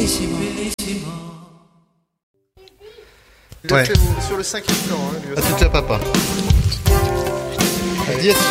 Il a fait sur le 5e plan. Hein, À tout à papa. Dis à